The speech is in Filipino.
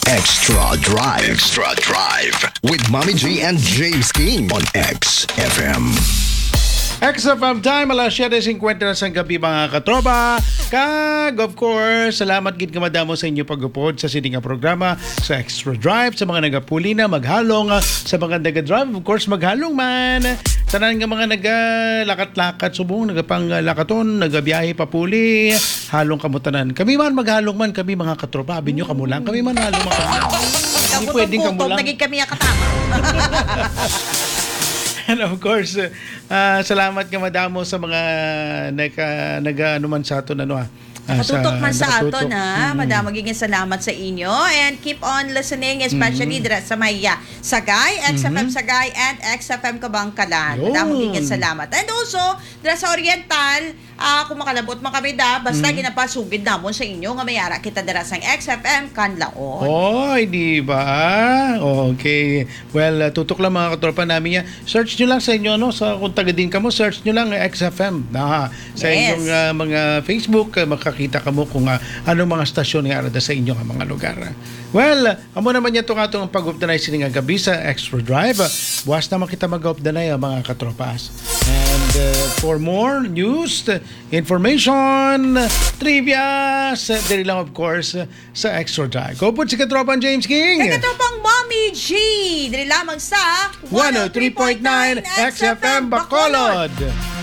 Extra Drive. Extra Drive. With Mommy G and James King on XFM. XFM time, alas 7.50 na sa gabi mga katropa. Kag, of course, salamat gid kamadamo sa inyo pag-upod sa sining nga programa sa Extra Drive, sa mga nagapuli na, maghalong, sa mga naga-drive, of course, maghalong man. Tanan nga mga nagalakat-lakat, subong, nagapanglakaton, nagabiyahe papuli, halong kamutanan. Kami man maghalong man, kami mga katropa, abin nyo kamulang, kami man halong mga kamulang. Hindi pwedeng kamulang. Naging kami ang katama. And of course, salamat ka madamo sa mga nag-anuman sa ato na Nakatutok man sa ato na. Madam, magiging salamat sa inyo. And keep on listening, especially sa Maya Sagay, XFM Sagay, and XFM Kabangkalan. Madam, magiging salamat. And also, sa Oriental, kung makalabot man kami basta ginapasugid namon sa inyo, nga mayara kita sang XFM Kanlaon. Oy, di ba? Okay. Well, tutok lang mga katropa namin yan. Search nyo lang sa inyo, sa kung taga din ka mo, search nyo lang XFM. Sa inyong mga Facebook, makakita ka mo kung anong mga stasyon nga arada sa inyo mga lugar. Well, amo naman yan itong atong pag-updanay sining nga gabi sa Extra Drive. Buwas naman kita mag-updanay mga katropas. And for more news, information, trivia, dali lang of course sa Extra Drive. Go po si Katropan James King. Kay Katropang Mommy G. Dali lamang sa 103.9 XFM Bacolod.